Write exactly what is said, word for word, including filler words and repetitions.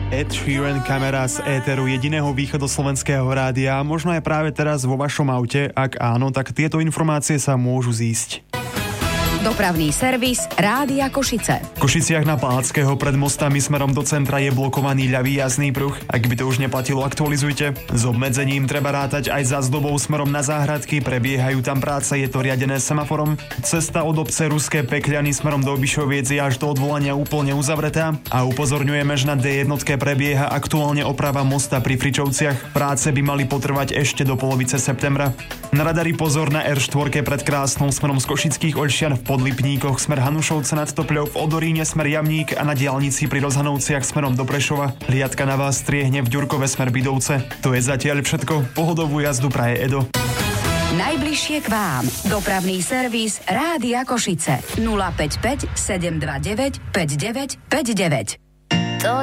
Ed Sheeran, Kamera z éteru jediného východoslovenského rádia. Možno aj práve teraz vo vašom aute. Ak áno, tak tieto informácie sa môžu zísť. Dopravný servis Rádia Košice. V Košiciach na Palackého pred mostami smerom do centra je blokovaný ľavý jazdný pruh. Ak by to už neplatilo, aktualizujte. S obmedzením treba rátať aj za zdobou smerom na záhradky, prebiehajú tam práce, je to riadené semaforom. Cesta od obce Ruské Pekľany smerom do Obišoviec je až do odvolania úplne uzavretá a upozorňujeme, že na dé jedna prebieha aktuálne oprava mosta pri Fričovciach. Práce by mali potrvať ešte do polovice septembra. Na radari pozor na er štyri pred Krásnou smerom z Košických Oľšian v Podlipníkoch smer Hanušovce nad Topľou, v Odoríne smer Jamník a na diaľnici pri Rozhanovciach smerom do Prešova. Hliadka na vás striehne v Ďurkove smer Bidovce. To je zatiaľ všetko. Pohodovú jazdu praje Edo. Najbližšie k vám. Dopravný servis Rádia Košice. nula päť päť sedem dva deväť päť deväť päť deväť.